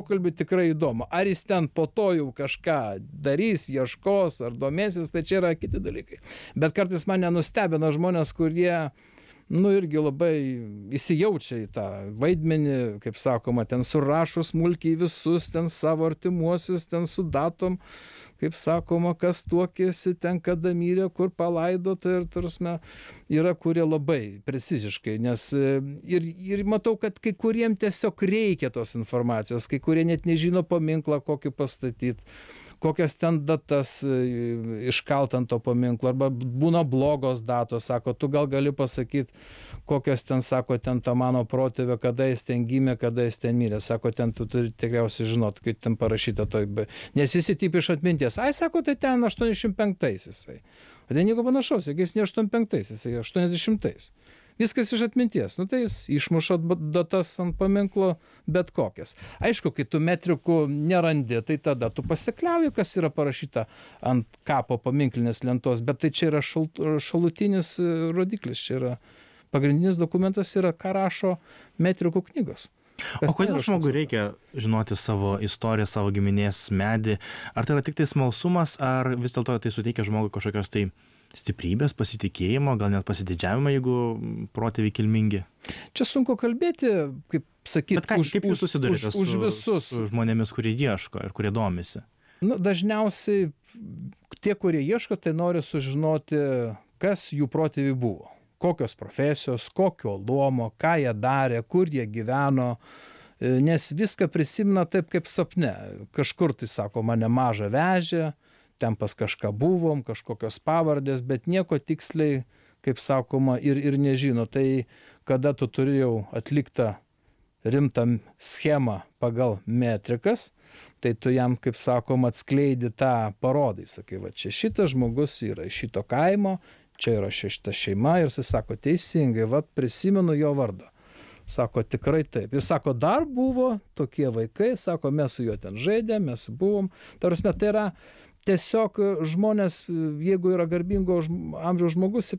pokalbių tikrai įdomu. Ar jis ten po to jau kažką darys, ieškos ar domėsis, tai čia yra kiti dalykai. Bet kartais mane nustebina žmonės, kurie irgi labai įsijaučia į tą vaidmenį, kaip sakoma, ten surašo smulkiai visus, ten savo artimuosius, ten su datom, kaip sakoma, kas tuokėsi, ten kada mirė, kur palaidota ir, tarsi, yra kurie labai preciziškai, nes ir matau, kad kai kuriem tiesiog reikia tos informacijos, kai kurie net nežino paminklą, kokį pastatyti, kokias ten datas iškalt ant to paminklo, arba būna blogos datos, sako, tu gal gali pasakyti, kokias ten, sako, ten ta mano protėvė, kada jis ten gimė, kada jis ten mirė, sako, ten tu turi tikriausiai žinot, kaip ten parašyta toj, nes visi taip iš atminties, sako, tai ten 85 jisai, o ten nieko panašaus, jis ne 85, jisai 80. Viskas iš atminties, tai jis išmuša datas ant paminklo bet kokias. Aišku, kai tu metrikų nerandi, tai tada tu pasikliauji, kas yra parašyta ant kapo paminklinės lentos, bet tai čia yra šalutinis rodiklis, čia yra pagrindinis dokumentas, yra ką rašo metrikų knygos. O kodėl žmogui reikia žinoti savo istoriją, savo giminės medį? Ar tai yra tik tai smalsumas, ar vis dėlto tai suteikia žmogui kažkokios tai stiprybės, pasitikėjimo, gal net pasididžiavimo, jeigu protėviai kilmingi? Čia sunku kalbėti, kaip sakyti, kaip jūs susidurite už visus su žmonėmis, kurie ieško ir kurie domisi? Dažniausiai tie, kurie ieško, tai nori sužinoti, kas jų protėviai buvo. Kokios profesijos, kokio luomo, ką jie darė, kur jie gyveno, nes viską prisimena taip kaip sapne. Kažkur, tai sako, mane mažą vežė, ten pas kažką buvom, kažkokios pavardės, bet nieko tiksliai, kaip sakoma, ir nežino. Tai kada tu turėjau atliktą rimtą schemą pagal metrikas, tai tu jam, kaip sakoma, atskleidi tą parodai. Sakai, va čia šitas žmogus yra iš šito kaimo, čia yra šita šeima ir jis sako, teisingai, va prisimenu jo vardą. Sako, tikrai taip. Ir sako, dar buvo tokie vaikai, sako, mes su juo ten žaidėm, mes buvom. Tai yra tiesiog žmonės, jeigu yra garbingo amžiaus žmogus,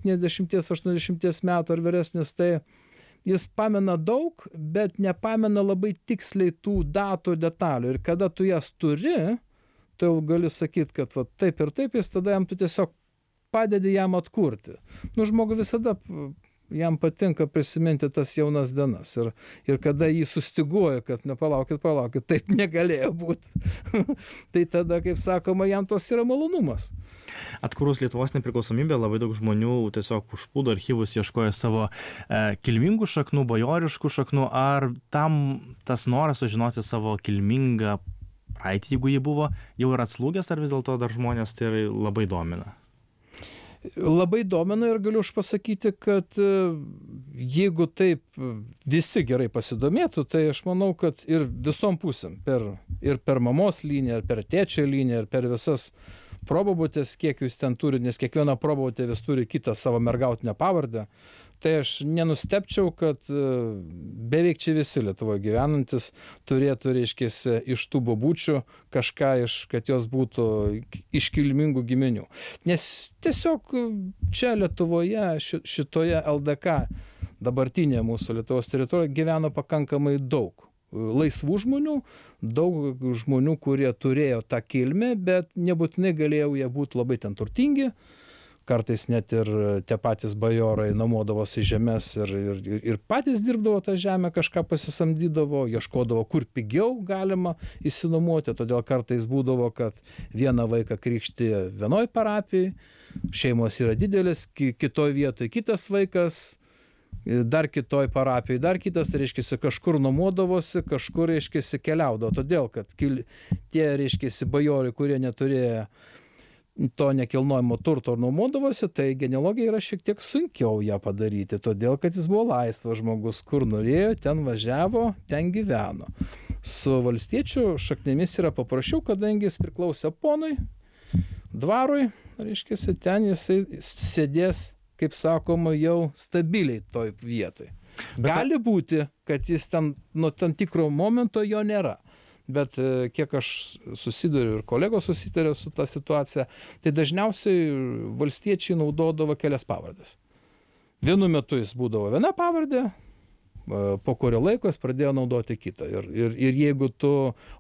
70-80 metų ar vyresnis, tai jis pamena daug, bet nepamena labai tiksliai tų datų detalių. Ir kada tu jas turi, tai jau gali sakyti, kad va, taip ir taip, jis tada jam tu tiesiog padedi jam atkurti. Žmogui visada jam patinka prisiminti tas jaunas dienas. Ir kada jį sustiguoja, kad palaukit, taip negalėjo būti. Tai tada, kaip sakoma, jam tos yra malonumas. Atkūrus Lietuvos nepriklausomybę, labai daug žmonių tiesiog užplūdo archyvus, ieškojo savo kilmingų šaknų, bajoriškų šaknų. Ar tam tas noras sužinoti savo kilmingą praeitį, jeigu jį buvo, jau yra atslūgęs, ar vis dėlto dar žmonės tai labai domina? Labai domina ir galiu aš pasakyti, kad jeigu taip visi gerai pasidomėtų, tai aš manau, kad ir visom pusėm, ir per mamos liniją, ir per tėčio liniją, ir per visas probabutės, kiek jūs ten turi, nes kiekviena probabutė vis turi kitą savo mergautinę pavardę, tai aš nenustepčiau, kad beveik čia visi Lietuvoje gyvenantis turėtų, reiškiasi, iš tų bobučių kažką, kad jos būtų iš kilmingų giminių. Nes tiesiog čia Lietuvoje, šitoje LDK, dabartinėje mūsų Lietuvos teritorijoje, gyveno pakankamai daug laisvų žmonių, daug žmonių, kurie turėjo tą kilmę, bet nebūtinai galėjo jie būti labai ten turtingi. Kartais net ir tie patys bajorai nuomodavosi žemės ir patys dirbdavo tą žemę, kažką pasisamdydavo, ieškodavo, kur pigiau galima įsinuomoti. Todėl kartais būdavo, kad vieną vaiką krikštija vienoj parapijai, šeimos yra didelis, kitoj vietoj kitas vaikas, dar kitoj parapijai, dar kitas, reiškiasi, kažkur nuomodavosi, kažkur, reiškiasi, keliaudavo. Todėl, kad tie, reiškiasi, bajorai, kurie neturėjo to nekilnojamo turto ar nuomodavosi, tai genealogija yra šiek tiek sunkiau ją padaryti, todėl, kad jis buvo laisvas žmogus, kur norėjo, ten važiavo, ten gyveno. Su valstiečių šaknimis yra paprasčiau, kadangi jis priklausė ponui, dvarui, reiškiasi, ten jisai sėdės, kaip sakoma, jau stabiliai toj vietoj. Gali būti, kad jis ten nuo tam tikro momento jo nėra. Bet kiek aš susiduriu ir kolegos susitarė su tą situaciją, tai dažniausiai valstiečiai naudodavo kelias pavardės. Vienu metu jis būdavo viena pavardė, po kurio laiko jis pradėjo naudoti kitą. Ir jeigu tu